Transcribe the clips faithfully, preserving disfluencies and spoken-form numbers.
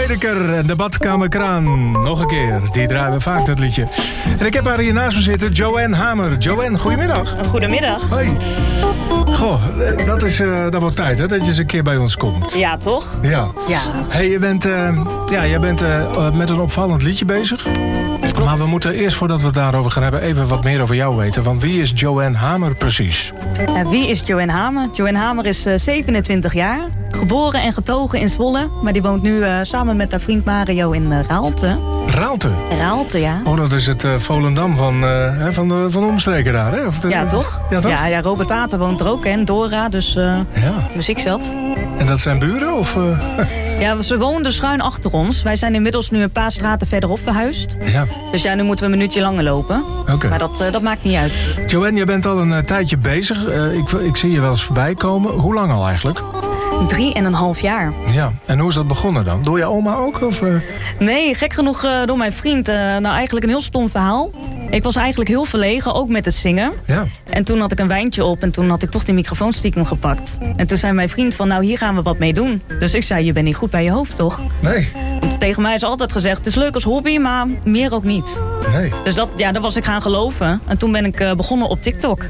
Lineker en de badkamerkraan. Nog een keer, die draaien we vaak, dat liedje. En ik heb haar hier naast me zitten, Joanne Hamer. Joanne, goedemiddag. Goedemiddag. Hoi. Goh, dat, is, uh, dat wordt tijd hè, dat je eens een keer bij ons komt. Ja, toch? Ja. Ja. Hey, je bent, uh, ja, jij bent uh, met een opvallend liedje bezig. Klopt. Maar we moeten eerst, voordat we het daarover gaan hebben, even wat meer over jou weten. Want wie is Joanne Hamer precies? Uh, wie is Joanne Hamer? Joanne Hamer is uh, zevenentwintig jaar. Geboren en getogen in Zwolle. Maar die woont nu uh, samen met haar vriend Mario in uh, Raalte. Raalte? Raalte, ja. Oh, dat is het uh, Volendam van, uh, van, de, van de omstreken daar, hè? Of de, ja, toch? Ja, toch? Ja, ja, Robert Pater woont er ook, hè? En Dora, dus uh, ja. muziek zat. En dat zijn buren, of... Uh... Ja, ze woonden schuin achter ons. Wij zijn inmiddels nu een paar straten verderop verhuisd. Ja. Dus ja, nu moeten we een minuutje langer lopen. Okay. Maar dat, uh, dat maakt niet uit. Joanne, je bent al een uh, tijdje bezig. Uh, ik, ik zie je wel eens voorbij komen. Hoe lang al eigenlijk? Drie en een half jaar. Ja, en hoe is dat begonnen dan? Door je oma ook? Of, uh... Nee, gek genoeg uh, door mijn vriend. Uh, nou, eigenlijk een heel stom verhaal. Ik was eigenlijk heel verlegen, ook met het zingen. Ja. En toen had ik een wijntje op en toen had ik toch die microfoon stiekem gepakt. En toen zei mijn vriend van, nou, hier gaan we wat mee doen. Dus ik zei, je bent niet goed bij je hoofd, toch? Nee. Want tegen mij is altijd gezegd, het is leuk als hobby, maar meer ook niet. Nee. Dus dat, ja, daar was ik gaan geloven. En toen ben ik uh, begonnen op TikTok.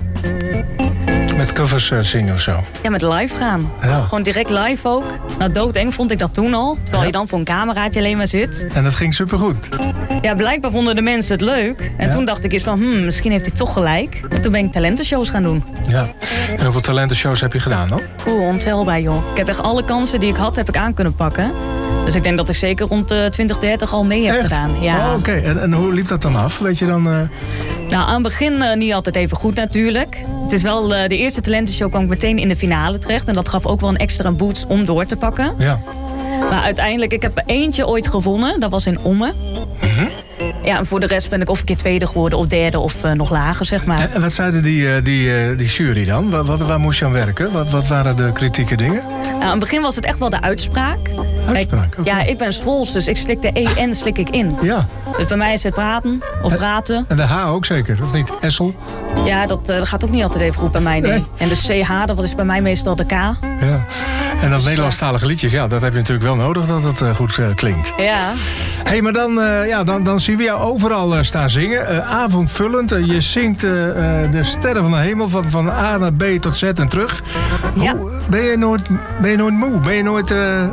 Met covers uh, zingen of zo? Ja, met live gaan. Ja. Gewoon direct live ook. Nou, doodeng vond ik dat toen al. Terwijl ja. je dan voor een cameraatje alleen maar zit. En dat ging supergoed? Ja, blijkbaar vonden de mensen het leuk. En ja. toen dacht ik eens van, hmm, misschien heeft hij toch gelijk. En toen ben ik talentenshows gaan doen. Ja. En hoeveel talentenshows heb je gedaan dan? Oeh, ontelbaar joh. Ik heb echt alle kansen die ik had, heb ik aan kunnen pakken. Dus ik denk dat ik zeker rond de twintig, dertig al mee heb echt? gedaan. Ja. Oh, oké. Okay. En, en hoe liep dat dan af? Weet je dan... Uh... Nou, aan het begin uh, niet altijd even goed natuurlijk. Het is wel, uh, de eerste talentenshow kwam ik meteen in de finale terecht. En dat gaf ook wel een extra boost om door te pakken. Ja. Maar uiteindelijk, ik heb er eentje ooit gewonnen. Dat was in Ommen. Mm-hmm. Ja, en voor de rest ben ik of een keer tweede geworden of derde of uh, nog lager, zeg maar. En, en wat zeiden die, uh, die, uh, die jury dan? Wat, wat, waar moest je aan werken? Wat, wat waren de kritieke dingen? Nou, aan het begin was het echt wel de uitspraak. Uitspraak? Kijk, ja, ik ben Zwols, dus ik slik de E N slik ik in. Ja. Dus bij mij is het praten of praten. En de H ook zeker, of niet? Essel? Ja, dat, uh, dat gaat ook niet altijd even goed bij mij, nee. nee. En de C H, dat is bij mij meestal de K. Ja. En dat dus, Nederlandstalige liedjes, ja, dat heb je natuurlijk wel nodig dat het uh, goed uh, klinkt. Ja. Hé, hey, maar dan, uh, ja, dan, dan zien we jou overal uh, staan zingen. Uh, avondvullend, uh, je zingt uh, uh, de sterren van de hemel van, van A naar B tot Z en terug. Ja. Hoe, ben, je nooit, ben je nooit moe? Ben je nooit... Uh,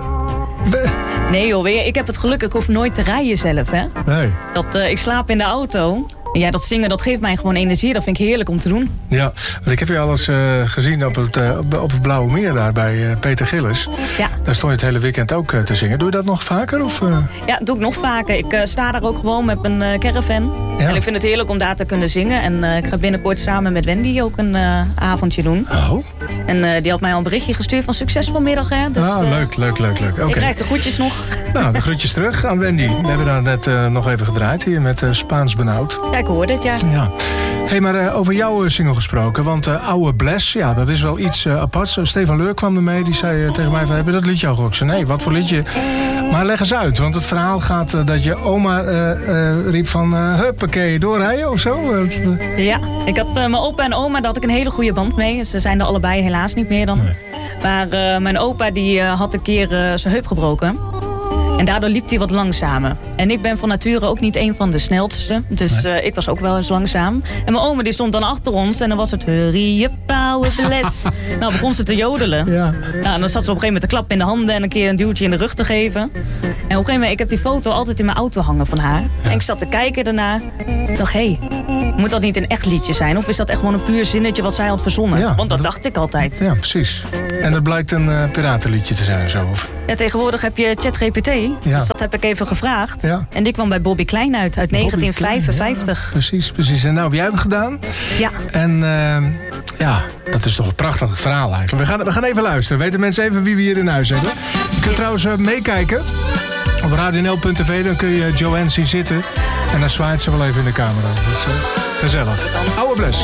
be... Nee joh, weet je, ik heb het geluk, ik hoef nooit te rijden zelf, hè. Nee. Dat, uh, ik slaap in de auto. Ja, dat zingen, dat geeft mij gewoon energie. Dat vind ik heerlijk om te doen. Ja, want ik heb je al eens uh, gezien op het, uh, op het Blauwe Meer daar bij uh, Peter Gillis. Ja. Daar stond je het hele weekend ook uh, te zingen. Doe je dat nog vaker? Of, uh... Ja, doe ik nog vaker. Ik uh, sta daar ook gewoon met mijn uh, caravan. Ja. En ik vind het heerlijk om daar te kunnen zingen. En uh, ik ga binnenkort samen met Wendy ook een uh, avondje doen. Oh. En uh, die had mij al een berichtje gestuurd van succes vanmiddag, hè. Dus, ah, uh, leuk, leuk, leuk, leuk. Okay. Ik krijg de groetjes nog. Nou, de groetjes terug aan Wendy. We hebben daar net uh, nog even gedraaid hier met uh, Spaans benauwd. Ja, ik hoorde het, ja. Ja. Hé, hey, maar uh, over jouw uh, single gesproken. Want uh, Oude Bles, ja, dat is wel iets uh, aparts. Uh, Stefan Leur kwam ermee. Die zei uh, tegen mij van, heb je dat liedje al gehoord? Ik zei, nee, wat voor liedje? Maar leg eens uit. Want het verhaal gaat uh, dat je oma uh, uh, riep van... Uh, huppakee, doorrijden of zo? Uh, ja, ik had uh, mijn opa en oma, daar had ik een hele goede band mee. Ze zijn er allebei helaas niet meer dan. Nee. Maar uh, mijn opa die uh, had een keer uh, zijn heup gebroken. En daardoor liep hij wat langzamer. En ik ben van nature ook niet een van de snelste. Dus uh, ik was ook wel eens langzaam. En mijn oma die stond dan achter ons. En dan was het hurry up, oude bles. Nou, begon ze te jodelen. Ja. Nou, en dan zat ze op een gegeven moment te klappen in de handen. En een keer een duwtje in de rug te geven. En op een gegeven moment, ik heb die foto altijd in mijn auto hangen van haar. Ja. En ik zat te kijken daarna. Ik dacht, hé, hey, moet dat niet een echt liedje zijn? Of is dat echt gewoon een puur zinnetje wat zij had verzonnen? Ja, want dat, dat dacht ik altijd. Ja, precies. En dat blijkt een uh, piratenliedje te zijn zo? Of? Ja, tegenwoordig heb je ChatGPT. Ja. Dus dat heb ik even gevraagd. Ja. En die kwam bij Bobby Klein uit, uit negentien vijfenvijftig. Ja, precies, precies. En nou heb jij hem gedaan. Ja. En uh, ja, dat is toch een prachtig verhaal eigenlijk. We gaan, we gaan even luisteren. Weten mensen even wie we hier in huis hebben? Je kunt yes. trouwens uh, meekijken. Op radio n l punt t v, dan kun je Joanne zien zitten. En dan zwaait ze wel even in de camera. Dat is uh, gezellig. Oude Bles.